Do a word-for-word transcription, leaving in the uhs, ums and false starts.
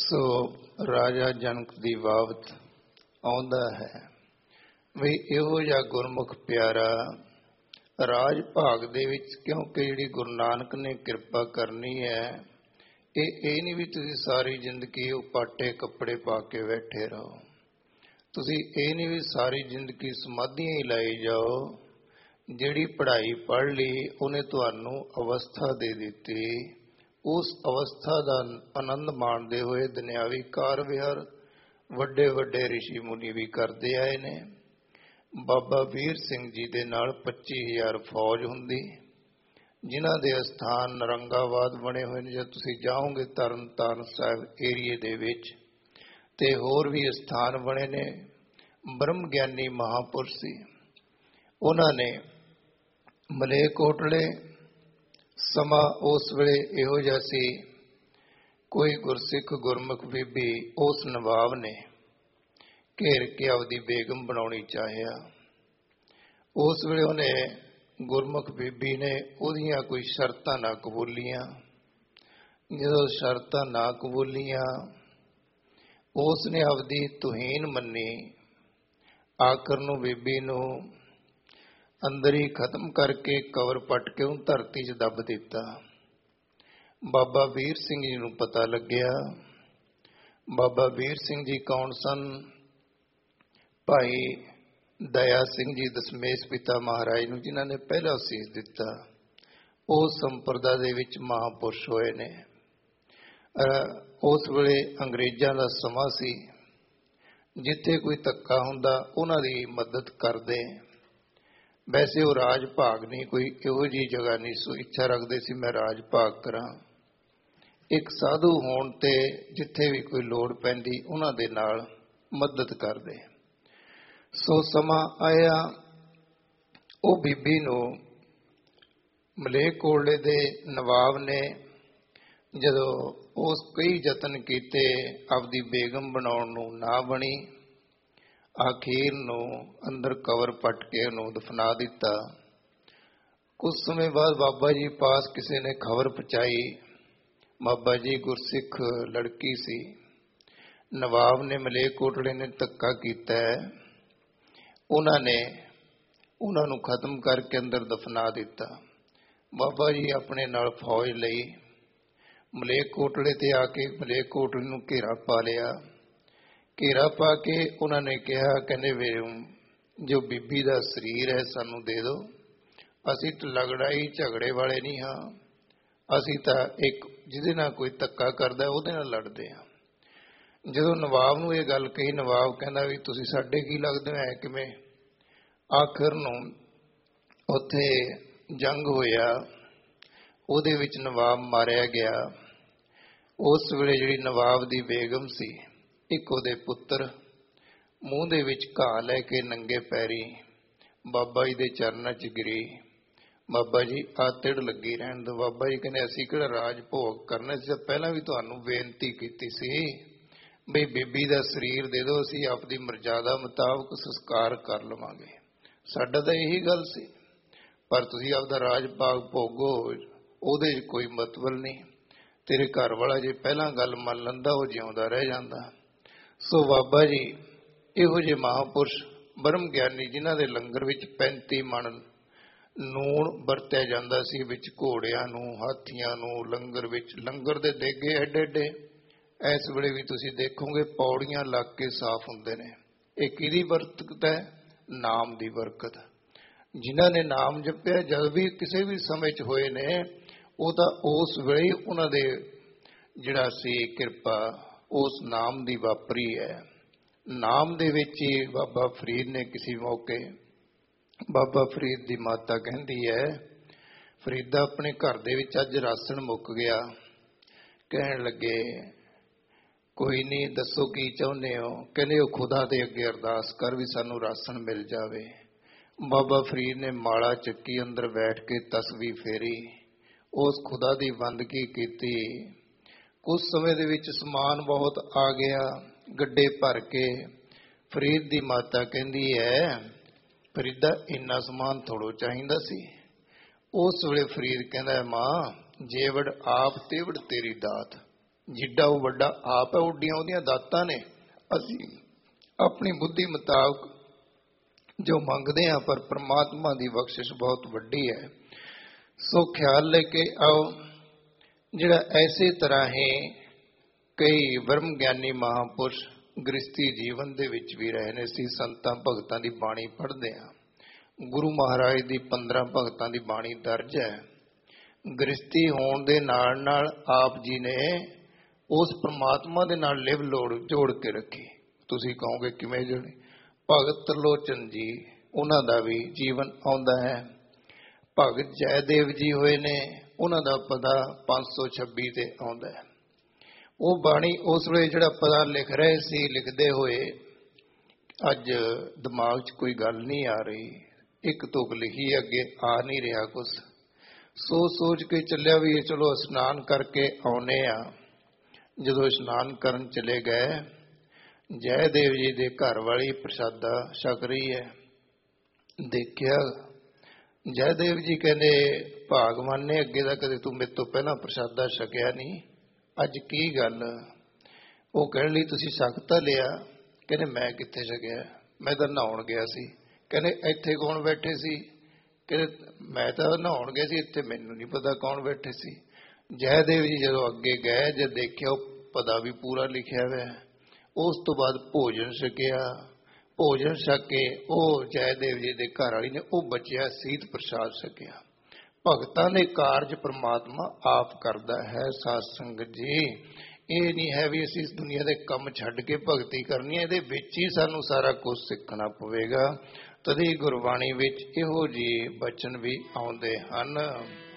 ਸੋ ਰਾਜਾ ਜਨਕ ਦੀ ਬਾਬਤ ਆਉਂਦਾ ਹੈ ਵੀ ਇਹੋ ਜਿਹਾ ਗੁਰਮੁਖ ਪਿਆਰਾ ਰਾਜ ਭਾਗ ਦੇ ਵਿੱਚ, ਕਿਉਂਕਿ ਜਿਹੜੀ ਗੁਰੂ ਨਾਨਕ ਨੇ ਕਿਰਪਾ ਕਰਨੀ ਹੈ, ਇਹ ਇਹ ਨਹੀਂ ਵੀ ਤੁਸੀਂ ਸਾਰੀ ਜ਼ਿੰਦਗੀ ਉਹ ਪਾਟੇ ਕੱਪੜੇ ਪਾ ਕੇ ਬੈਠੇ ਰਹੋ। ਤੁਸੀਂ ਇਹ ਨਹੀਂ ਵੀ ਸਾਰੀ ਜ਼ਿੰਦਗੀ ਸਮਾਧੀਆਂ ਹੀ ਲਾਈ ਜਾਓ। ਜਿਹੜੀ ਪੜ੍ਹਾਈ ਪੜ੍ਹ ਲਈ ਉਹਨੇ ਤੁਹਾਨੂੰ ਅਵਸਥਾ ਦੇ ਦਿੱਤੀ, ਉਸ ਅਵਸਥਾ ਦਾ ਆਨੰਦ ਮਾਣਦੇ ਹੋਏ ਦੁਨਿਆਵੀ ਕਾਰ ਵਿਹਾਰ ਵੱਡੇ ਵੱਡੇ ਰਿਸ਼ੀ ਮੁਨੀ ਵੀ ਕਰਦੇ ਆਏ ਨੇ। ਬਾਬਾ ਵੀਰ ਸਿੰਘ ਜੀ ਦੇ ਨਾਲ ਪੱਚੀ ਹਜ਼ਾਰ ਫੌਜ ਹੁੰਦੀ, ਜਿਨ੍ਹਾਂ ਦੇ ਅਸਥਾਨ ਨਰੰਗਾਬਾਦ ਬਣੇ ਹੋਏ ਨੇ। ਜਦ ਤੁਸੀਂ ਜਾਓਗੇ ਤਰਨ ਤਾਰਨ ਸਾਹਿਬ ਏਰੀਏ ਦੇ ਵਿੱਚ, ਤੇ ਹੋਰ ਵੀ ਅਸਥਾਨ ਬਣੇ ਨੇ। ਬ੍ਰਹਮ ਗਿਆਨੀ ਮਹਾਂਪੁਰਸ਼ ਸੀ, ਉਹਨਾਂ ਨੇ ਮਲੇਰਕੋਟਲੇ, ਸਮਾਂ ਉਸ ਵੇਲੇ ਇਹੋ ਜਿਹਾ ਸੀ, ਕੋਈ ਗੁਰਸਿੱਖ ਗੁਰਮੁਖ ਬੀਬੀ ਉਸ ਨਵਾਬ ਨੇ ਘੇਰ ਕੇ ਆਪਦੀ ਬੇਗਮ ਬਣਾਉਣੀ ਚਾਹਿਆ। ਉਸ ਵੇਲੇ ਉਹਨੇ ਗੁਰਮੁਖ ਬੀਬੀ ਨੇ ਉਹਦੀਆਂ ਕੋਈ ਸ਼ਰਤਾਂ ਨਾ ਕਬੂਲੀਆਂ। ਜਦੋਂ ਸ਼ਰਤਾਂ ਨਾ ਕਬੂਲੀਆਂ, ਉਸ ਨੇ ਆਪਦੀ ਤੁਹੀਨ ਮੰਨੀ। ਆਖਰ ਨੂੰ ਬੀਬੀ ਨੂੰ ਅੰਦਰ ਹੀ ਖਤਮ ਕਰਕੇ ਕਬਰ ਪੱਟ ਕੇ ਉਹਨੂੰ ਧਰਤੀ 'ਚ ਦੱਬ ਦਿੱਤਾ। ਬਾਬਾ ਵੀਰ ਸਿੰਘ ਜੀ ਨੂੰ ਪਤਾ ਲੱਗਿਆ। ਬਾਬਾ ਵੀਰ ਸਿੰਘ ਜੀ ਕੌਣ ਸਨ? ਭਾਈ ਦਇਆ ਸਿੰਘ ਜੀ ਦਸਮੇਸ਼ ਪਿਤਾ ਮਹਾਰਾਜ ਨੂੰ, ਜਿਨ੍ਹਾਂ ਨੇ ਪਹਿਲਾ ਸੀਸ ਦਿੱਤਾ, ਉਹ ਸੰਪਰਦਾ ਦੇ ਵਿੱਚ ਮਹਾਂਪੁਰਸ਼ ਹੋਏ ਨੇ। ਉਸ ਵੇਲੇ ਅੰਗਰੇਜ਼ਾਂ ਦਾ ਸਮਾਂ ਸੀ, ਜਿੱਥੇ ਕੋਈ ਧੱਕਾ ਹੁੰਦਾ ਉਹਨਾਂ ਦੀ ਮਦਦ ਕਰਦੇ। ਵੈਸੇ ਉਹ ਰਾਜ ਭਾਗ ਨਹੀਂ, ਕੋਈ ਇਹੋ ਜਿਹੀ ਜਗ੍ਹਾ ਨਹੀਂ ਸੋ ਇੱਛਾ ਰੱਖਦੇ ਸੀ ਮੈਂ ਰਾਜ ਭਾਗ ਕਰਾਂ। ਇੱਕ ਸਾਧੂ ਹੋਣ ਤੇ ਜਿੱਥੇ ਵੀ ਕੋਈ ਲੋੜ ਪੈਂਦੀ ਉਹਨਾਂ ਦੇ ਨਾਲ ਮਦਦ ਕਰਦੇ। ਸੋ ਸਮਾਂ ਆਇਆ, ਉਹ ਬੀਬੀ ਨੂੰ ਮਲੇਰਕੋਟਲੇ ਦੇ ਨਵਾਬ ਨੇ ਜਦੋਂ ਉਸ ਕਈ ਯਤਨ ਕੀਤੇ ਆਪਦੀ ਬੇਗਮ ਬਣਾਉਣ ਨੂੰ, ਨਾ ਬਣੀ। ਆਖੀਰ ਨੂੰ ਅੰਦਰ ਕਬਰ ਪੱਟ ਕੇ ਉਹਨੂੰ ਦਫਨਾ ਦਿੱਤਾ। ਕੁਝ ਸਮੇਂ ਬਾਅਦ ਬਾਬਾ ਜੀ ਪਾਸ ਕਿਸੇ ਨੇ ਖਬਰ ਪਹੁੰਚਾਈ। ਬਾਬਾ ਜੀ ਗੁਰਸਿੱਖ ਲੜਕੀ ਸੀ, ਨਵਾਬ ਨੇ ਮਲੇਰਕੋਟਲੇ ਨੇ ਧੱਕਾ ਕੀਤਾ, ਉਹਨਾਂ ਨੇ ਉਹਨਾਂ ਨੂੰ ਖਤਮ ਕਰਕੇ ਅੰਦਰ ਦਫਨਾ ਦਿੱਤਾ। ਬਾਬਾ ਜੀ ਆਪਣੇ ਨਾਲ ਫੌਜ ਲਈ ਮਲੇਰਕੋਟਲੇ ਤੇ ਆ ਕੇ ਮਲੇਰਕੋਟਲੇ ਨੂੰ ਘੇਰਾ ਪਾ ਲਿਆ। ਘੇਰਾ ਪਾ ਕੇ ਉਹਨਾਂ ਨੇ ਕਿਹਾ, ਕਹਿੰਦੇ ਵੇ ਜੋ ਬੀਬੀ ਦਾ ਸਰੀਰ ਹੈ ਸਾਨੂੰ ਦੇ ਦਿਓ। ਅਸੀਂ ਤਾਂ ਲੜਾਈ ਝਗੜੇ ਵਾਲੇ ਨਹੀਂ ਹਾਂ, ਅਸੀਂ ਤਾਂ ਇੱਕ ਜਿਹਦੇ ਨਾਲ ਕੋਈ ਧੱਕਾ ਕਰਦਾ ਉਹਦੇ ਨਾਲ ਲੜਦੇ ਹਾਂ। ਜਦੋਂ ਨਵਾਬ ਨੂੰ ਇਹ ਗੱਲ ਕਹੀ, ਨਵਾਬ ਕਹਿੰਦਾ ਵੀ ਤੁਸੀਂ ਸਾਡੇ ਕੀ ਲੱਗਦੇ ਹੋ, ਐ ਕਿਵੇਂ? ਆਖਰ ਨੂੰ ਉੱਥੇ ਜੰਗ ਹੋਇਆ, ਉਹਦੇ ਵਿੱਚ ਨਵਾਬ ਮਾਰਿਆ ਗਿਆ। ਉਸ ਵੇਲੇ ਜਿਹੜੀ ਨਵਾਬ ਦੀ ਬੇਗਮ ਸੀ, ਇੱਕ ਉਹਦੇ ਪੁੱਤਰ ਮੂੰਹ ਦੇ ਵਿੱਚ ਘਾਹ ਲੈ ਕੇ ਨੰਗੇ ਪੈਰੀ ਬਾਬਾ ਜੀ ਦੇ ਚਰਨਾਂ 'ਚ ਗਿਰੀ। ਬਾਬਾ ਜੀ ਆ ਤਿੜ ਲੱਗੀ ਰਹਿਣ ਦਿਓ। ਬਾਬਾ ਜੀ ਕਹਿੰਦੇ ਅਸੀਂ ਕਿਹੜਾ ਰਾਜ ਭੋਗ ਕਰਨਾ ਸੀ, ਪਹਿਲਾਂ ਵੀ ਤੁਹਾਨੂੰ ਬੇਨਤੀ ਕੀਤੀ ਸੀ ਬਈ ਬੀਬੀ ਦਾ ਸਰੀਰ ਦੇ ਦਿਓ, ਅਸੀਂ ਆਪਦੀ ਮਰਜ਼ਾਦਾ ਮੁਤਾਬਕ ਸੰਸਕਾਰ ਕਰ ਲਵਾਂਗੇ। ਸਾਡਾ ਤਾਂ ਇਹੀ ਗੱਲ ਸੀ, ਪਰ ਤੁਸੀਂ ਆਪਦਾ ਰਾਜ ਭਾਗ ਭੋਗੋ, ਉਹਦੇ 'ਚ ਕੋਈ ਮਤਲਬ ਨਹੀਂ। ਤੇਰੇ ਘਰ ਵਾਲਾ ਜੇ ਪਹਿਲਾਂ ਗੱਲ ਮੰਨ ਲੈਂਦਾ ਉਹ ਜਿਉਂਦਾ ਰਹਿ ਜਾਂਦਾ। ਸੋ ਬਾਬਾ ਜੀ ਇਹੋ ਜਿਹੇ ਮਹਾਂਪੁਰਸ਼ ਬ੍ਰਹਮ ਗਿਆਨੀ, ਜਿਨ੍ਹਾਂ ਦੇ ਲੰਗਰ ਵਿੱਚ ਪੈਂਤੀ ਮਣ ਨੂਣ ਵਰਤਿਆ ਜਾਂਦਾ ਸੀ, ਵਿੱਚ ਘੋੜਿਆਂ ਨੂੰ, ਹਾਥੀਆਂ ਨੂੰ, ਲੰਗਰ ਵਿੱਚ ਲੰਗਰ ਦੇ ਦੇਗੇ ਐਡੇ ਐਡੇ। ਇਸ ਵੇਲੇ ਵੀ ਤੁਸੀਂ ਦੇਖੋਗੇ ਪੌੜੀਆਂ ਲੱਗ ਕੇ ਸਾਫ਼ ਹੁੰਦੇ ਨੇ। ਇਹ ਕਿਹਦੀ ਬਰਕਤ ਹੈ? ਨਾਮ ਦੀ ਬਰਕਤ। ਜਿਨ੍ਹਾਂ ਨੇ ਨਾਮ ਜਪਿਆ ਜਦ ਵੀ ਕਿਸੇ ਵੀ ਸਮੇਂ 'ਚ ਹੋਏ ਨੇ, ਉਹ ਤਾਂ ਉਸ ਵੇਲੇ ਹੀ ਉਹਨਾਂ ਦੇ ਜਿਹੜਾ ਸੀ ਕਿਰਪਾ ਉਸ ਨਾਮ ਦੀ ਵਾਪਰੀ ਹੈ। ਨਾਮ ਦੇ ਵਿੱਚ ਹੀ ਬਾਬਾ ਫਰੀਦ ਨੇ ਕਿਸੇ ਮੌਕੇ, ਬਾਬਾ ਫਰੀਦ ਦੀ ਮਾਤਾ ਕਹਿੰਦੀ ਹੈ, ਫਰੀਦਾ ਆਪਣੇ ਘਰ ਦੇ ਵਿੱਚ ਅੱਜ ਰਾਸ਼ਨ ਮੁੱਕ ਗਿਆ। ਕਹਿਣ ਲੱਗੇ ਕੋਈ ਨਹੀਂ, ਦੱਸੋ ਕੀ ਚਾਹੁੰਦੇ ਹੋ? ਕਹਿੰਦੇ ਉਹ ਖੁਦਾ ਦੇ ਅੱਗੇ ਅਰਦਾਸ ਕਰ ਵੀ ਸਾਨੂੰ ਰਾਸ਼ਨ ਮਿਲ ਜਾਵੇ। ਬਾਬਾ ਫਰੀਦ ਨੇ ਮਾਲਾ ਚੱਕੀ, ਅੰਦਰ ਬੈਠ ਕੇ ਤਸਬੀਹ ਫੇਰੀ, ਉਸ ਖੁਦਾ ਦੀ ਬੰਦਗੀ ਕੀਤੀ। ਕੁਝ ਸਮੇਂ ਦੇ ਵਿੱਚ ਸਮਾਨ ਬਹੁਤ ਆ ਗਿਆ, ਗੱਡੇ ਭਰ ਕੇ। ਫਰੀਦ ਦੀ ਮਾਤਾ ਕਹਿੰਦੀ ਹੈ, ਫਰੀਦਾ ਇੰਨਾ ਸਮਾਨ ਥੋੜ੍ਹਾ ਚਾਹੀਦਾ ਸੀ। ਉਸ ਵੇਲੇ ਫਰੀਦ ਕਹਿੰਦਾ, ਮਾਂ ਜੇਵੜ ਆਪ ਤੇਵੜ ਤੇਰੀ ਦਾਤ। ਜਿੱਡਾ ਉਹ ਵੱਡਾ ਆਪ ਹੈ, ਉੱਡੀਆਂ ਉਹਦੀਆਂ ਦਾਤਾਂ ਨੇ। ਅਸੀਂ ਆਪਣੀ ਬੁੱਧੀ ਮੁਤਾਬਕ ਜੋ ਮੰਗਦੇ ਹਾਂ, ਪਰ ਪ੍ਰਮਾਤਮਾ ਦੀ ਬਖਸ਼ਿਸ਼ ਬਹੁਤ ਵੱਡੀ ਹੈ। ਸੋ ਖਿਆਲ ਲੈ ਕੇ ਆਓ, ਜਿਹੜਾ ਐਸੇ ਤਰ੍ਹਾਂ ਹੀ ਕਈ ਬ੍ਰਹਮ ਗਿਆਨੀ ਮਹਾਂਪੁਰਸ਼ ਗ੍ਰਸਤੀ ਜੀਵਨ ਦੇ ਵਿੱਚ ਵੀ ਰਹੇ ਨੇ। ਅਸੀਂ ਸੰਤਾਂ ਭਗਤਾਂ ਦੀ ਬਾਣੀ ਪੜ੍ਹਦੇ ਹਾਂ, ਗੁਰੂ ਮਹਾਰਾਜ ਦੀ ਪੰਦਰਾਂ ਭਗਤਾਂ ਦੀ ਬਾਣੀ ਦਰਜ ਹੈ। ਗ੍ਰਸਤੀ ਹੋਣ ਦੇ ਨਾਲ ਨਾਲ ਆਪ ਜੀ ਨੇ ਉਸ ਪ੍ਰਮਾਤਮਾ ਦੇ ਨਾਲ ਲਿਵ ਲੋੜ ਜੋੜ ਕੇ ਰੱਖੀ। ਤੁਸੀਂ ਕਹੋਗੇ ਕਿਵੇਂ ਜੋੜੀ? ਭਗਤ ਤਰਲੋਚਨ ਜੀ, ਉਹਨਾਂ ਦਾ ਵੀ ਜੀਵਨ ਆਉਂਦਾ ਹੈ। ਭਗਤ ਜੈਦੇਵ ਜੀ ਹੋਏ ਨੇ, ਉਹਨਾਂ ਦਾ ਪਤਾ ਪੰਜ ਸੌ ਛੱਬੀ ਤੇ ਆਉਂਦਾ ਹੈ। ਉਹ ਬਾਣੀ ਉਸ ਵੇਲੇ ਜਿਹੜਾ ਪਤਾ ਲਿਖ ਰਹੇ ਸੀ, ਲਿਖਦੇ ਹੋਏ ਅੱਜ ਦਿਮਾਗ 'ਚ ਕੋਈ ਗੱਲ ਨਹੀਂ ਆ ਰਹੀ। ਇੱਕ ਤੁਕ ਲਿਖੀ, ਅੱਗੇ ਆ ਨਹੀਂ ਰਿਹਾ ਕੁਛ। ਸੋਚ ਸੋਚ ਕੇ ਚੱਲਿਆ ਵੀ ਚਲੋ ਇਸ਼ਨਾਨ ਕਰਕੇ ਆਉਨੇ ਆ। ਜਦੋਂ ਇਸ਼ਨਾਨ ਕਰਨ ਚਲੇ ਗਏ, ਜੈਦੇਵ ਜੀ ਦੇ ਘਰ ਵਾਲੀ ਪ੍ਰਸ਼ਾਦਾ ਛਕ ਰਹੀ ਹੈ। ਦੇਖਿਆ, ਜੈਦੇਵ ਜੀ ਕਹਿੰਦੇ ਭਾਗਵਾਨ ਨੇ, ਅੱਗੇ ਦਾ ਕਦੇ ਤੂੰ ਮੇਰੇ ਤੋਂ ਪਹਿਲਾਂ ਪ੍ਰਸ਼ਾਦਾ ਛਕਿਆ ਨਹੀਂ, ਅੱਜ ਕੀ ਗੱਲ? ਉਹ ਕਹਿਣ ਲਈ ਤੁਸੀਂ ਛਕ ਤਾਂ ਲਿਆ। ਕਹਿੰਦੇ ਮੈਂ ਕਿੱਥੇ ਛਕਿਆ, ਮੈਂ ਤਾਂ ਨਹਾਉਣ ਗਿਆ ਸੀ। ਕਹਿੰਦੇ ਇੱਥੇ ਕੌਣ ਬੈਠੇ ਸੀ? ਕਹਿੰਦੇ ਮੈਂ ਤਾਂ ਨਹਾਉਣ ਗਿਆ ਸੀ, ਇੱਥੇ ਮੈਨੂੰ ਨਹੀਂ ਪਤਾ ਕੌਣ ਬੈਠੇ ਸੀ। ਜੈਦੇਵ ਜੀ ਜਦੋਂ ਅੱਗੇ ਗਏ, ਜਦ ਦੇਖਿਆ ਉਹ ਪਤਾ ਵੀ ਪੂਰਾ ਲਿਖਿਆ ਹੋਇਆ। ਉਸ ਤੋਂ ਬਾਅਦ ਭੋਜਨ ਛਕਿਆ। ਭੋਜਨ ਛਕ ਕੇ ਉਹ ਜੈਦੇਵ ਜੀ ਦੇ ਘਰ ਵਾਲੀ ਨੇ ਉਹ ਬਚਿਆ ਸੀਤ ਪ੍ਰਸ਼ਾਦ ਛਕਿਆ। ਭਗਤਾਂ ਦੇ ਕਾਰਜ ਪ੍ਰਮਾਤਮਾ ਆਪ ਕਰਦਾ ਹੈ। ਸਾਧ ਸੰਗਤ ਜੀ, ਇਹ ਨਹੀਂ ਹੈ ਵੀ ਅਸੀਂ ਇਸ ਦੁਨੀਆ ਦੇ ਕੰਮ ਛੱਡ ਕੇ ਭਗਤੀ ਕਰਨੀ ਹੈ। ਇਹਦੇ ਵਿੱਚ ਹੀ ਸਾਨੂੰ ਸਾਰਾ ਕੁਝ ਸਿੱਖਣਾ ਪਵੇਗਾ। ਤਦੇ ਗੁਰਬਾਣੀ ਵਿੱਚ ਇਹੋ ਜਿਹੇ ਬਚਨ ਵੀ ਆਉਂਦੇ ਹਨ।